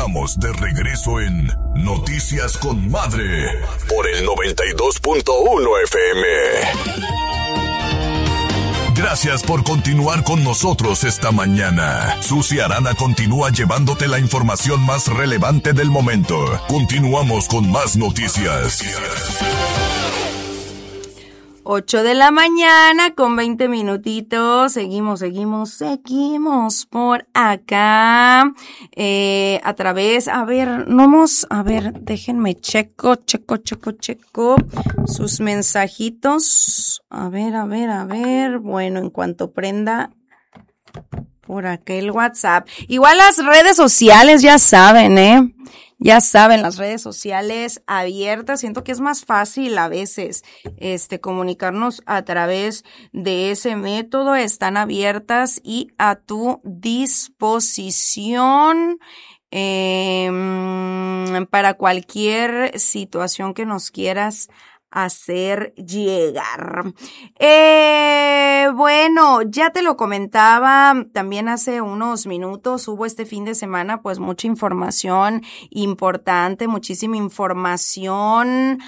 estamos de regreso en Noticias con Madre por el 92.1 FM. Gracias por continuar con nosotros esta mañana. Susi Arana continúa llevándote la información más relevante del momento. Continuamos con más noticias. 8 de la mañana con 20 minutitos. Seguimos por acá. A través, déjenme checo sus mensajitos. A ver. Bueno, en cuanto prenda por acá el WhatsApp. Igual las redes sociales, ya saben, Ya saben, las redes sociales abiertas. Siento que es más fácil a veces, comunicarnos a través de ese método. Están abiertas y a tu disposición, para cualquier situación que nos quieras hacer llegar. Bueno, ya te lo comentaba también hace unos minutos, hubo este fin de semana pues mucha información importante, muchísima información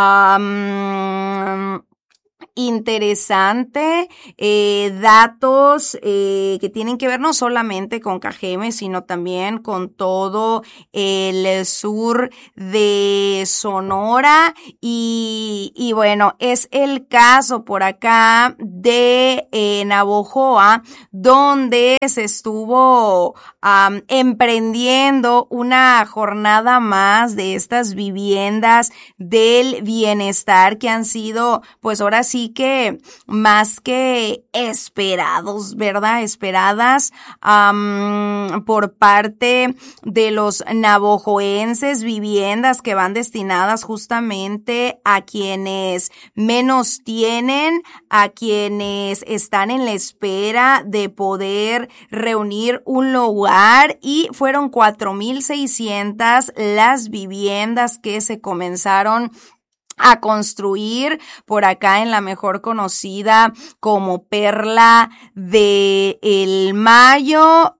interesante, datos que tienen que ver no solamente con Cajeme, sino también con todo el sur de Sonora y bueno, es el caso por acá de Navojoa, donde se estuvo emprendiendo una jornada más de estas viviendas del bienestar que han sido, pues ahora sí que más que esperados, ¿verdad? Esperadas por parte de los navojoenses, viviendas que van destinadas justamente a quienes menos tienen, a quienes están en la espera de poder reunir un lugar, y fueron 4,600 las viviendas que se comenzaron a construir por acá en la mejor conocida como Perla de El Mayo,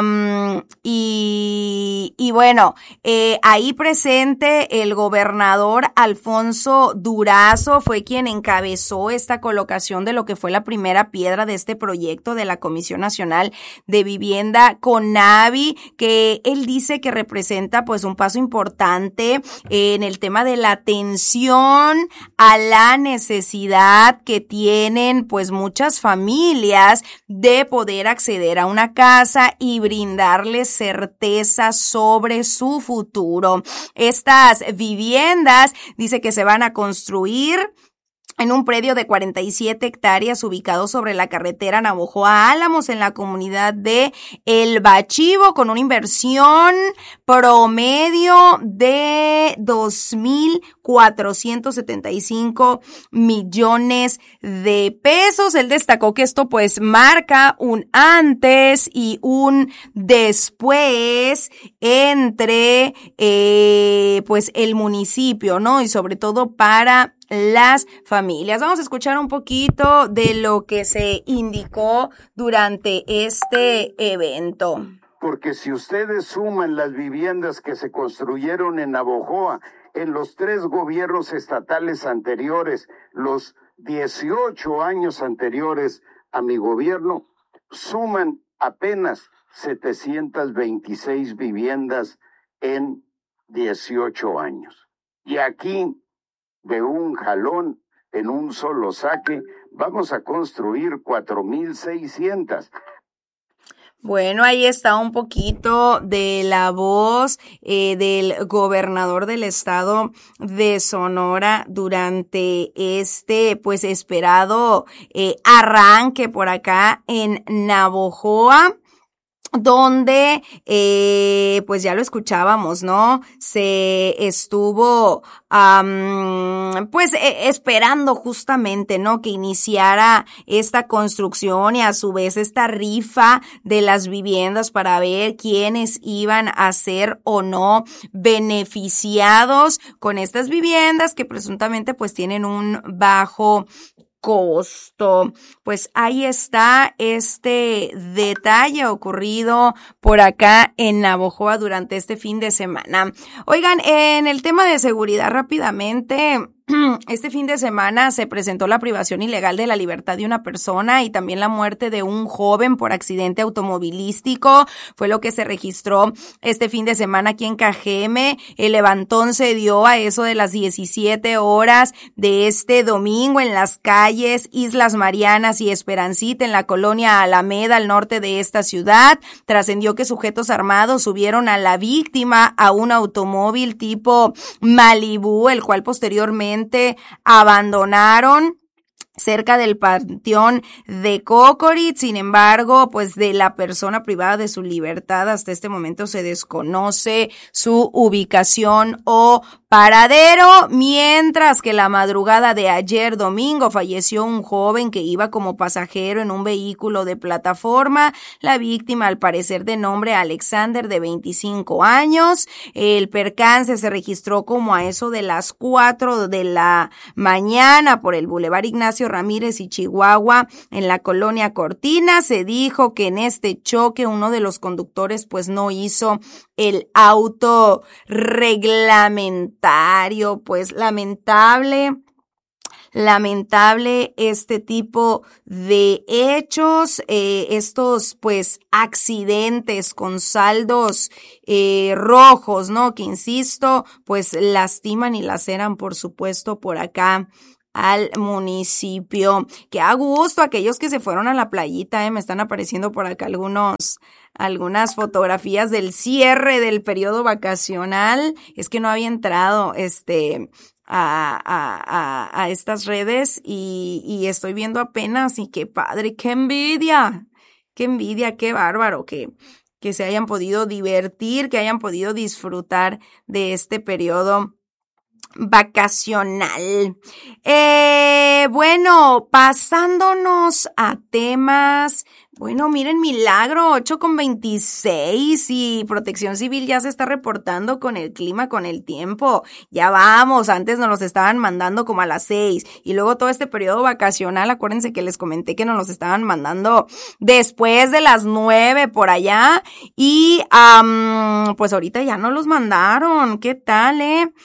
y bueno, ahí presente el gobernador Alfonso Durazo fue quien encabezó esta colocación de lo que fue la primera piedra de este proyecto de la Comisión Nacional de Vivienda CONAVI, que él dice que representa pues un paso importante en el tema de la atención a la necesidad que tienen pues muchas familias de poder acceder a una casa y brindarles certeza sobre su futuro. Estas viviendas dice que se van a construir en un predio de 47 hectáreas ubicado sobre la carretera Navojoa Álamos en la comunidad de El Bachivo, con una inversión promedio de 2,475 millones de pesos. Él destacó que esto pues marca un antes y un después entre pues el municipio, ¿no? Y sobre todo para las familias. Vamos a escuchar un poquito de lo que se indicó durante este evento. Porque si ustedes suman las viviendas que se construyeron en Navojoa en los 3 gobiernos estatales anteriores, los 18 años anteriores a mi gobierno, suman apenas 726 viviendas en 18 años. Y aquí, de un jalón, en un solo saque, vamos a construir 4,600. Bueno, ahí está un poquito de la voz del gobernador del estado de Sonora durante este pues esperado arranque por acá en Navojoa, donde pues ya lo escuchábamos, ¿no? Se estuvo esperando justamente, ¿no? Que iniciara esta construcción y a su vez esta rifa de las viviendas para ver quiénes iban a ser o no beneficiados con estas viviendas que presuntamente pues tienen un bajo costo. Pues ahí está este detalle ocurrido por acá en Navojoa durante este fin de semana. Oigan, en el tema de seguridad rápidamente, este fin de semana se presentó la privación ilegal de la libertad de una persona y también la muerte de un joven por accidente automovilístico. Fue lo que se registró este fin de semana aquí en Cajeme. El levantón se dio a eso de las 17 horas de este domingo en las calles Islas Marianas y Esperancita en la colonia Alameda al norte de esta ciudad. Trascendió que sujetos armados subieron a la víctima a un automóvil tipo Malibu, el cual posteriormente abandonaron cerca del panteón de Cocorit. Sin embargo, pues de la persona privada de su libertad hasta este momento se desconoce su ubicación o paradero, mientras que la madrugada de ayer domingo falleció un joven que iba como pasajero en un vehículo de plataforma. La víctima, al parecer de nombre Alexander, de 25 años. El percance se registró como a eso de las 4 de la mañana por el Boulevard Ignacio Ramírez y Chihuahua en la colonia Cortina. Se dijo que en este choque uno de los conductores pues no hizo el auto reglamentario. Pues lamentable este tipo de hechos, estos pues accidentes con saldos rojos, ¿no? Que insisto, pues lastiman y laceran por supuesto por acá al municipio. Qué a gusto aquellos que se fueron a la playita, me están apareciendo por acá algunas fotografías del cierre del periodo vacacional. Es que no había entrado a estas redes y estoy viendo apenas, y qué padre, qué envidia, qué bárbaro que se hayan podido divertir, que hayan podido disfrutar de este periodo vacacional. Bueno, pasándonos a temas. Bueno, miren, milagro, 8:26 y Protección Civil ya se está reportando con el clima, con el tiempo. Ya vamos, antes nos los estaban mandando como a las 6 y luego todo este periodo vacacional, acuérdense que les comenté que nos los estaban mandando después de las 9 por allá y pues ahorita ya no los mandaron. ¿Qué tal,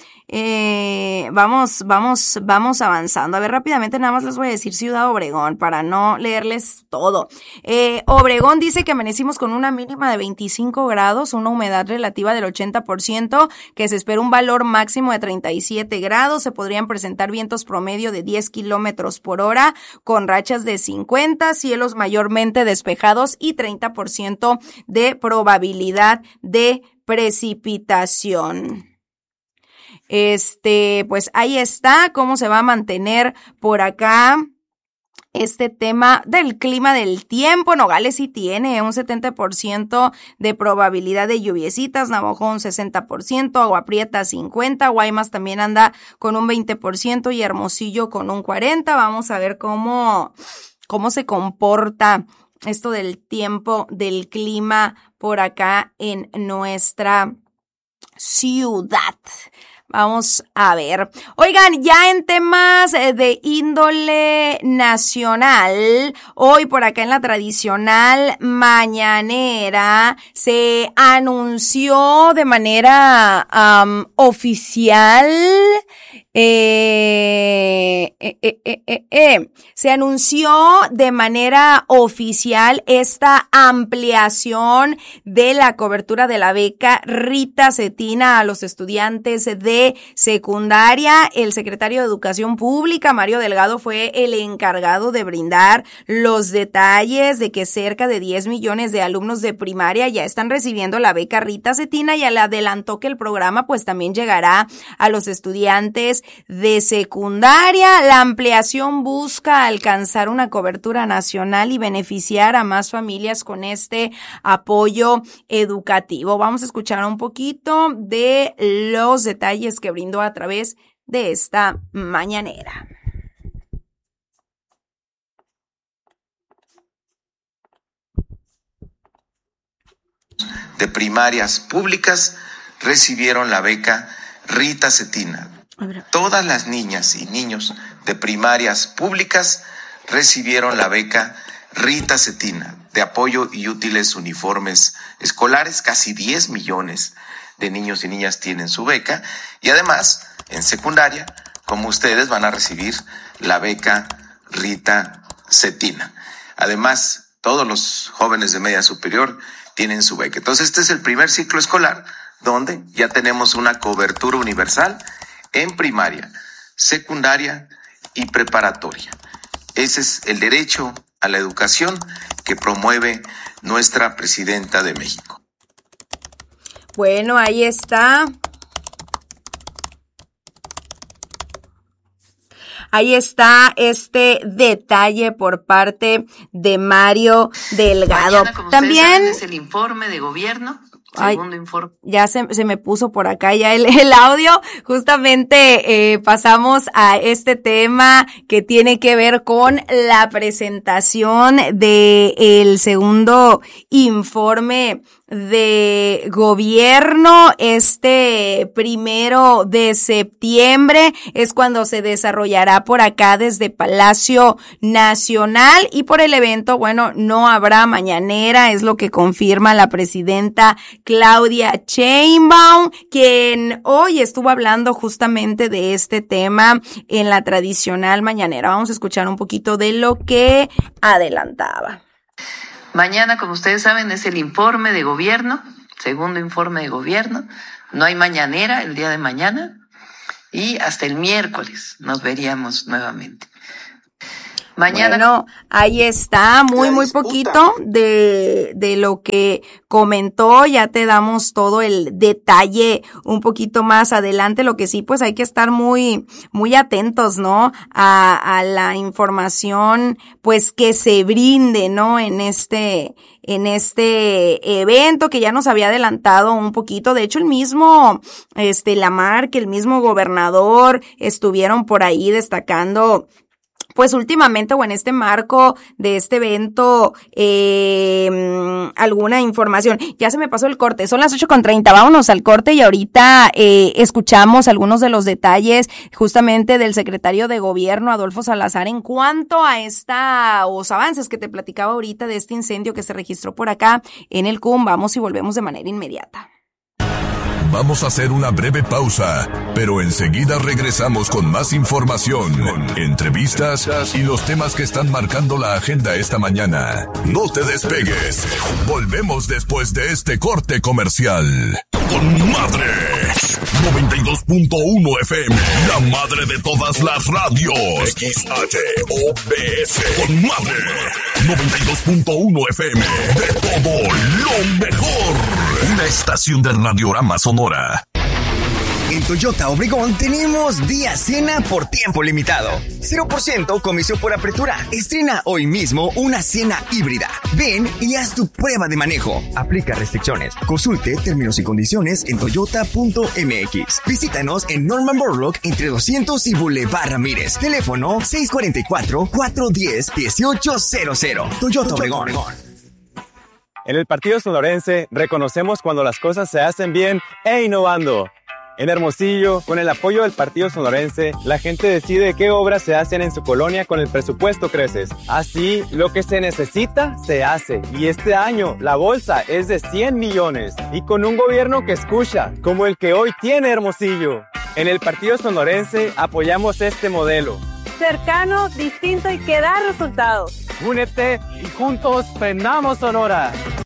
vamos avanzando. A ver, rápidamente nada más les voy a decir Ciudad Obregón para no leerles todo. Obregón dice que amanecimos con una mínima de 25 grados, una humedad relativa del 80%, que se espera un valor máximo de 37 grados. Se podrían presentar vientos promedio de 10 kilómetros por hora con rachas de 50, cielos mayormente despejados y 30% de probabilidad de precipitación. Pues ahí está cómo se va a mantener por acá este tema del clima, del tiempo. Nogales sí tiene un 70% de probabilidad de lluviecitas, Navajo un 60%, Agua Prieta 50%, Guaymas también anda con un 20% y Hermosillo con un 40%. Vamos a ver cómo se comporta esto del tiempo, del clima por acá en nuestra ciudad. Vamos a ver. Oigan, ya en temas de índole nacional, hoy por acá en la tradicional mañanera se anunció de manera oficial, se anunció de manera oficial esta ampliación de la cobertura de la beca Rita Cetina a los estudiantes de secundaria. El secretario de Educación Pública, Mario Delgado, fue el encargado de brindar los detalles de que cerca de 10 millones de alumnos de primaria ya están recibiendo la beca Rita Cetina y le adelantó que el programa pues también llegará a los estudiantes de secundaria. La ampliación busca alcanzar una cobertura nacional y beneficiar a más familias con este apoyo educativo. Vamos a escuchar un poquito de los detalles que brindó a través de esta mañanera. De primarias públicas recibieron la beca Rita Cetina. Todas las niñas y niños de primarias públicas recibieron la beca Rita Cetina de apoyo y útiles uniformes escolares. Casi 10 millones de niños y niñas tienen su beca. Y además, en secundaria, como ustedes, van a recibir la beca Rita Cetina. Además, todos los jóvenes de media superior tienen su beca. Entonces, este es el primer ciclo escolar donde ya tenemos una cobertura universal en primaria, secundaria y preparatoria. Ese es el derecho a la educación que promueve nuestra presidenta de México. Bueno, ahí está. Ahí está este detalle por parte de Mario Delgado. Mañana, como también saben, es el informe de gobierno. Segundo informe. Ya se me puso por acá ya el audio. Justamente pasamos a este tema que tiene que ver con la presentación del segundo informe de gobierno. Este 1 de septiembre es cuando se desarrollará por acá desde Palacio Nacional, y por el evento, bueno, no habrá mañanera, es lo que confirma la presidenta Claudia Sheinbaum, quien hoy estuvo hablando justamente de este tema en la tradicional mañanera. Vamos a escuchar un poquito de lo que adelantaba. Mañana, como ustedes saben, es el informe de gobierno, segundo informe de gobierno. No hay mañanera el día de mañana y hasta el miércoles nos veríamos nuevamente. Mañana. Bueno, ahí está, muy poquito de lo que comentó. Ya te damos todo el detalle un poquito más adelante. Lo que sí, pues hay que estar muy atentos, ¿no? A la información, pues, que se brinde, ¿no? En este evento que ya nos había adelantado un poquito. De hecho, el mismo, Lamarck, el mismo gobernador estuvieron por ahí destacando, pues últimamente, o en este marco de este evento, alguna información. Ya se me pasó el corte, son las 8:30, vámonos al corte y ahorita escuchamos algunos de los detalles justamente del secretario de gobierno, Adolfo Salazar, en cuanto a los avances que te platicaba ahorita de este incendio que se registró por acá en el CUM. Vamos y volvemos de manera inmediata. Vamos a hacer una breve pausa, pero enseguida regresamos con más información, entrevistas y los temas que están marcando la agenda esta mañana. No te despegues. Volvemos después de este corte comercial. ¡Con madre! 92.1 FM, la madre de todas las radios. XHOBS. ¡Con madre! 92.1 FM, de todo lo mejor. Una estación de Radiorama Sonora. En Toyota Obregón tenemos día cena por tiempo limitado. 0% comisión por apertura. Estrena hoy mismo una cena híbrida. Ven y haz tu prueba de manejo. Aplica restricciones. Consulte términos y condiciones en toyota.mx. Visítanos en Norman Borlaug entre 200 y Boulevard Ramírez. Teléfono 644-410-1800. Toyota Obregón. En el Partido Sonorense reconocemos cuando las cosas se hacen bien e innovando. En Hermosillo, con el apoyo del Partido Sonorense, la gente decide qué obras se hacen en su colonia con el presupuesto Creces. Así, lo que se necesita, se hace. Y este año, la bolsa es de 100 millones. Y con un gobierno que escucha, como el que hoy tiene Hermosillo. En el Partido Sonorense apoyamos este modelo. Cercano, distinto y que da resultados. Únete y juntos prendamos Sonora.